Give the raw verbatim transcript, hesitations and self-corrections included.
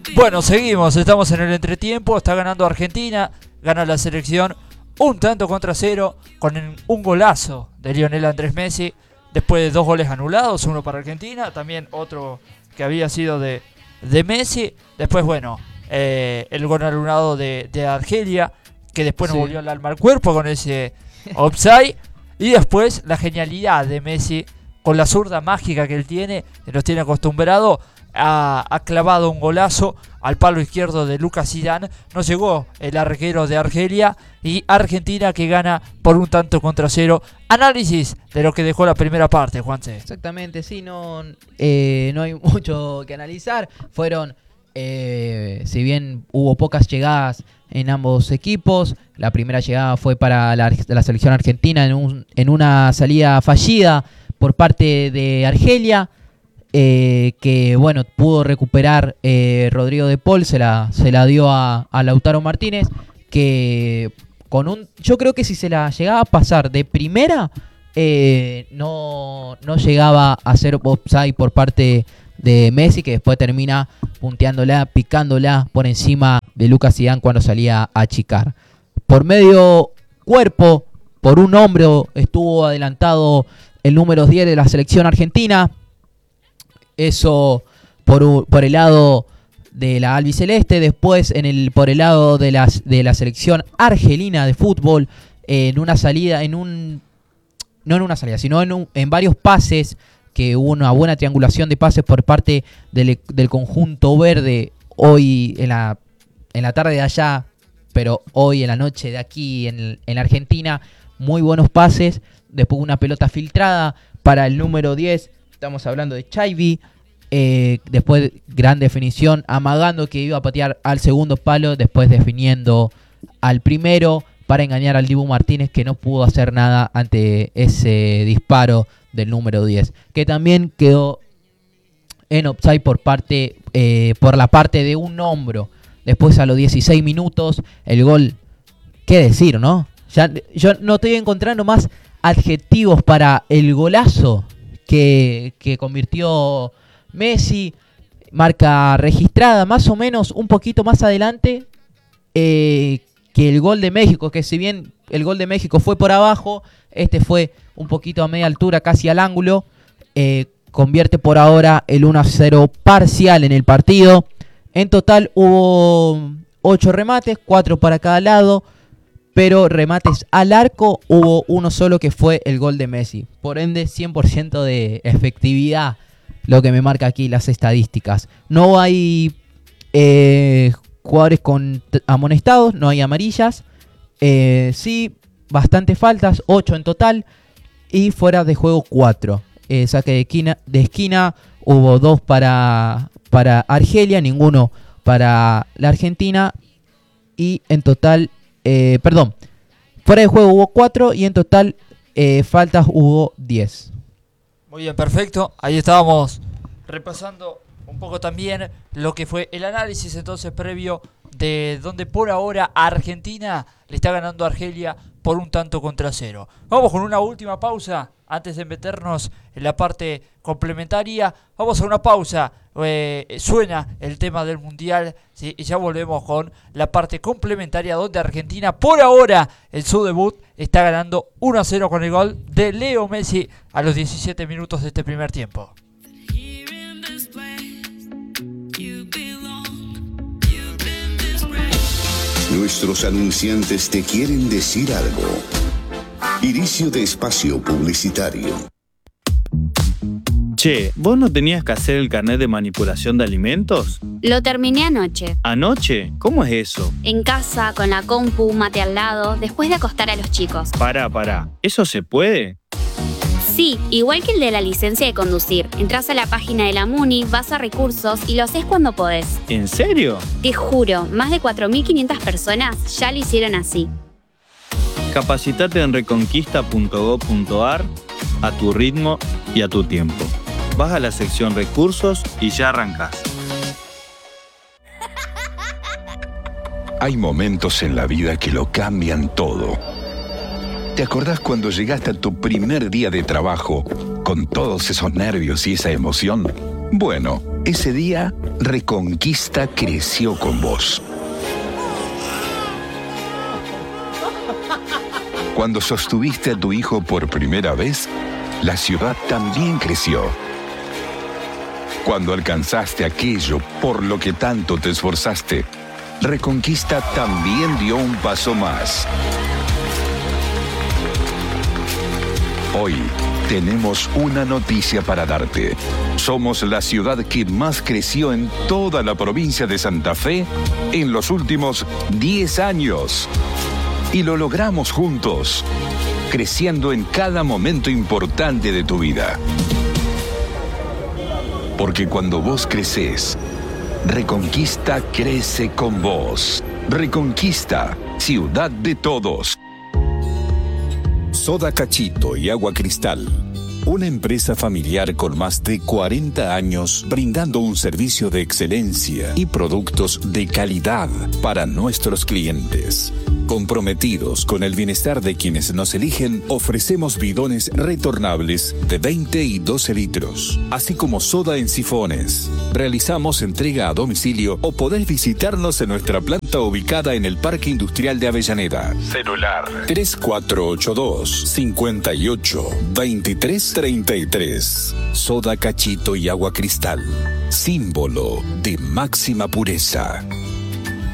Bueno, seguimos, estamos en el entretiempo, está ganando Argentina, gana la selección un tanto contra cero con un golazo de Lionel Andrés Messi, después de dos goles anulados, uno para Argentina, también otro que había sido de, de Messi, después bueno, eh, el gol anulado de, de Argelia, que después sí. nos volvió el alma al cuerpo con ese offside, y después la genialidad de Messi con la zurda mágica que él tiene, que nos tiene acostumbrado. Ha, ha clavado un golazo al palo izquierdo de Lucas Zidane. No llegó el arquero de Argelia y Argentina que gana por un tanto contra cero. Análisis de lo que dejó la primera parte, Juanse. Exactamente, sí, no, eh, no hay mucho que analizar. Fueron, eh, si bien hubo pocas llegadas en ambos equipos, la primera llegada fue para la, la selección argentina en, un, en una salida fallida por parte de Argelia. Eh, que bueno, pudo recuperar eh, Rodrigo de Paul, se la, se la dio a, a Lautaro Martínez, que con un, yo creo que si se la llegaba a pasar de primera, eh, no, no llegaba a ser offside por parte de Messi, que después termina punteándola, picándola por encima de Lucas Zidane cuando salía a achicar. Por medio cuerpo, por un hombro, estuvo adelantado el número diez de la selección argentina. Eso por, por el lado de la albiceleste. Después en el por el lado de, las, de la selección argelina de fútbol, eh, en una salida, en un no en una salida, sino en, un, en varios pases, que hubo una buena triangulación de pases por parte del, del conjunto verde, hoy en la, en la tarde de allá, pero hoy en la noche de aquí en, en Argentina. Muy buenos pases. Después una pelota filtrada para el número diez. Estamos hablando de Chaibi. Eh, después gran definición, amagando que iba a patear al segundo palo, después definiendo al primero para engañar al Dibu Martínez, que no pudo hacer nada ante ese disparo del número diez, que también quedó en offside por parte eh, por la parte de un hombro. Después a los dieciséis minutos el gol, qué decir, ¿no? Ya, yo no estoy encontrando más adjetivos para el golazo Que, que convirtió Messi. Marca registrada más o menos un poquito más adelante eh, que el gol de México, que si bien el gol de México fue por abajo, este fue un poquito a media altura, casi al ángulo. Eh, convierte por ahora el uno a cero parcial en el partido. En total hubo ocho remates, cuatro para cada lado, pero remates al arco hubo uno solo, que fue el gol de Messi. Por ende, cien por ciento de efectividad, lo que me marca aquí las estadísticas. No hay eh, jugadores con t- amonestados, no hay amarillas. Eh, sí, bastantes faltas, ocho en total. Y fuera de juego, cuatro. Eh, saque de esquina, de esquina hubo dos para, para Argelia, ninguno para la Argentina. Y en total... Eh, perdón, fuera de juego hubo cuatro y en total eh, faltas hubo diez. Muy bien, perfecto. Ahí estábamos repasando un poco también lo que fue el análisis entonces previo de donde por ahora Argentina le está ganando a Argelia por un tanto contra cero. Vamos con una última pausa antes de meternos en la parte complementaria. Vamos a una pausa. Eh, suena el tema del Mundial, ¿sí? Y ya volvemos con la parte complementaria donde Argentina por ahora en su debut está ganando uno a cero con el gol de Leo Messi a los diecisiete minutos de este primer tiempo. Nuestros anunciantes te quieren decir algo. Inicio de espacio publicitario. Che, ¿vos no tenías que hacer el carnet de manipulación de alimentos? Lo terminé anoche. ¿Anoche? ¿Cómo es eso? En casa, con la compu, mate al lado, después de acostar a los chicos. Pará, pará. ¿Eso se puede? Sí, igual que el de la licencia de conducir. Entrás a la página de la Muni, vas a recursos y lo haces cuando podés. ¿En serio? Te juro, más de cuatro mil quinientas personas ya lo hicieron así. Capacitate en reconquista punto gob punto ar a tu ritmo y a tu tiempo. Vas a la sección recursos y ya arrancás. Hay momentos en la vida que lo cambian todo. ¿Te acordás cuando llegaste a tu primer día de trabajo con todos esos nervios y esa emoción? Bueno, Ese día, Reconquista creció con vos. Cuando sostuviste a tu hijo por primera vez, la ciudad también creció. Cuando alcanzaste aquello por lo que tanto te esforzaste, Reconquista también dio un paso más. Hoy tenemos una noticia para darte. Somos la ciudad que más creció en toda la provincia de Santa Fe en los últimos diez años. Y lo logramos juntos, creciendo en cada momento importante de tu vida. Porque cuando vos crecés, Reconquista crece con vos. Reconquista, ciudad de todos. Soda Cachito y Agua Cristal. Una empresa familiar con más de cuarenta años brindando un servicio de excelencia y productos de calidad para nuestros clientes. Comprometidos con el bienestar de quienes nos eligen, ofrecemos bidones retornables de veinte y doce litros, así como soda en sifones. Realizamos entrega a domicilio o podés visitarnos en nuestra planta ubicada en el Parque Industrial de Avellaneda. Celular tres cuatro ocho dos, cinco ocho, dos tres tres tres. Soda Cachito y Agua Cristal, símbolo de máxima pureza.